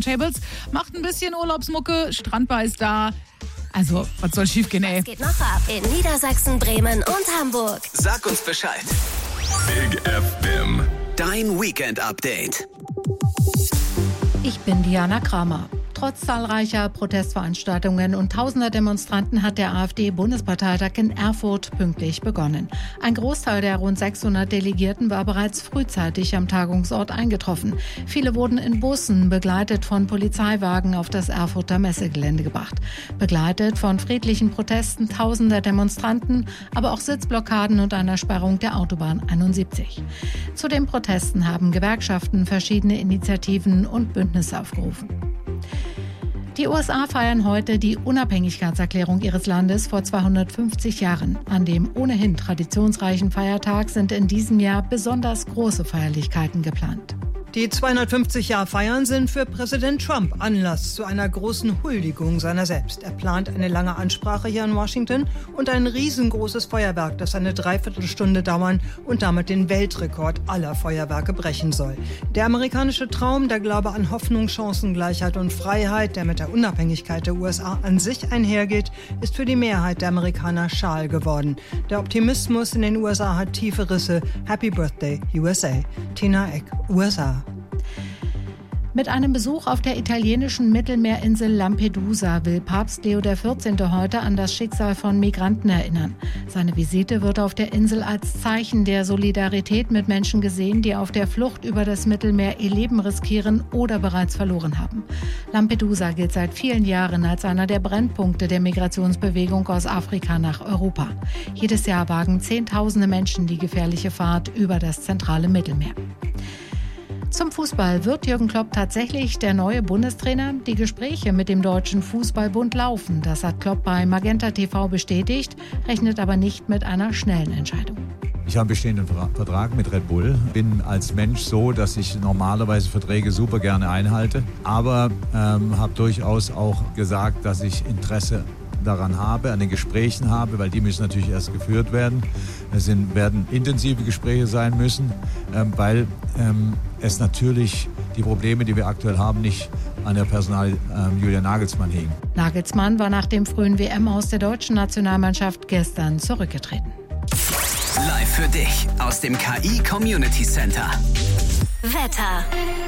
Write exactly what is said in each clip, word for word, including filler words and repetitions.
Turntables, macht ein bisschen Urlaubsmucke, Strandbar ist da. Also, was soll schiefgehen, ey? Was geht noch ab in Niedersachsen, Bremen und Hamburg? Sag uns Bescheid. Big F M, dein Weekend-Update. Ich bin Diana Kramer. Trotz zahlreicher Protestveranstaltungen und tausender Demonstranten hat der AfD-Bundesparteitag in Erfurt pünktlich begonnen. Ein Großteil der rund sechshundert Delegierten war bereits frühzeitig am Tagungsort eingetroffen. Viele wurden in Bussen, begleitet von Polizeiwagen, auf das Erfurter Messegelände gebracht. Begleitet von friedlichen Protesten tausender Demonstranten, aber auch Sitzblockaden und einer Sperrung der Autobahn einundsiebzig. Zu den Protesten haben Gewerkschaften verschiedene Initiativen und Bündnisse aufgerufen. Die U S A feiern heute die Unabhängigkeitserklärung ihres Landes vor zweihundertfünfzig Jahren. An dem ohnehin traditionsreichen Feiertag sind in diesem Jahr besonders große Feierlichkeiten geplant. Die zweihundertfünfzig-Jahr-Feiern sind für Präsident Trump Anlass zu einer großen Huldigung seiner selbst. Er plant eine lange Ansprache hier in Washington und ein riesengroßes Feuerwerk, das eine Dreiviertelstunde dauern und damit den Weltrekord aller Feuerwerke brechen soll. Der amerikanische Traum, der Glaube an Hoffnung, Chancengleichheit und Freiheit, der mit der Unabhängigkeit der U S A an sich einhergeht, ist für die Mehrheit der Amerikaner schal geworden. Der Optimismus in den U S A hat tiefe Risse. Happy Birthday, U S A. Tina Eck, U S A. Mit einem Besuch auf der italienischen Mittelmeerinsel Lampedusa will Papst Leo der vierzehnte heute an das Schicksal von Migranten erinnern. Seine Visite wird auf der Insel als Zeichen der Solidarität mit Menschen gesehen, die auf der Flucht über das Mittelmeer ihr Leben riskieren oder bereits verloren haben. Lampedusa gilt seit vielen Jahren als einer der Brennpunkte der Migrationsbewegung aus Afrika nach Europa. Jedes Jahr wagen Zehntausende Menschen die gefährliche Fahrt über das zentrale Mittelmeer. Zum Fußball. Wird Jürgen Klopp tatsächlich der neue Bundestrainer? Die Gespräche mit dem Deutschen Fußballbund laufen. Das hat Klopp bei Magenta T V bestätigt, rechnet aber nicht mit einer schnellen Entscheidung. Ich habe einen bestehenden Vertrag mit Red Bull, bin als Mensch so, dass ich normalerweise Verträge super gerne einhalte, aber ähm, habe durchaus auch gesagt, dass ich Interesse daran habe, an den Gesprächen habe, weil die müssen natürlich erst geführt werden. Es sind, werden intensive Gespräche sein müssen, ähm, weil ähm, es natürlich die Probleme, die wir aktuell haben, nicht an der Personal ähm, Julian Nagelsmann hingen. Nagelsmann war nach dem frühen W M aus der deutschen Nationalmannschaft gestern zurückgetreten. Live für dich aus dem K I Community Center. Wetter.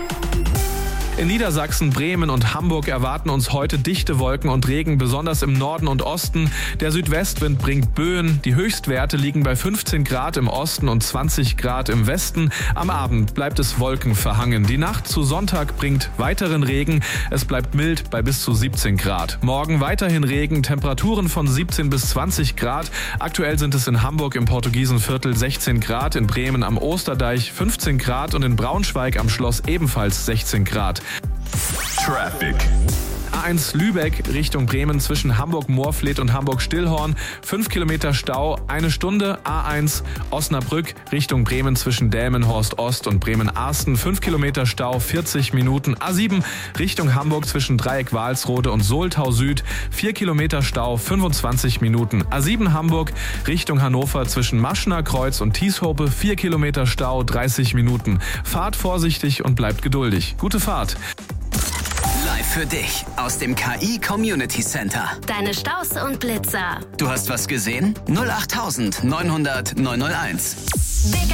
In Niedersachsen, Bremen und Hamburg erwarten uns heute dichte Wolken und Regen, besonders im Norden und Osten. Der Südwestwind bringt Böen. Die Höchstwerte liegen bei fünfzehn Grad im Osten und zwanzig Grad im Westen. Am Abend bleibt es wolkenverhangen. Die Nacht zu Sonntag bringt weiteren Regen. Es bleibt mild bei bis zu siebzehn Grad. Morgen weiterhin Regen, Temperaturen von siebzehn bis zwanzig Grad. Aktuell sind es in Hamburg im Portugiesenviertel sechzehn Grad, in Bremen am Osterdeich fünfzehn Grad und in Braunschweig am Schloss ebenfalls sechzehn Grad. Traffic. A eins Lübeck Richtung Bremen zwischen Hamburg-Moorfleet und Hamburg-Stillhorn. fünf Kilometer Stau, eine Stunde. A eins Osnabrück Richtung Bremen zwischen Delmenhorst Ost und Bremen-Arsten. fünf Kilometer Stau, vierzig Minuten. A sieben Richtung Hamburg zwischen Dreieck-Walsrode und Soltau Süd. vier Kilometer Stau, fünfundzwanzig Minuten. A sieben Hamburg Richtung Hannover zwischen Maschner Kreuz und Tieshope. vier Kilometer Stau, dreißig Minuten. Fahrt vorsichtig und bleibt geduldig. Gute Fahrt. Live für dich aus dem K I Community Center. Deine Staus und Blitzer. Du hast was gesehen? null acht neunhundert neunhunderteins. Big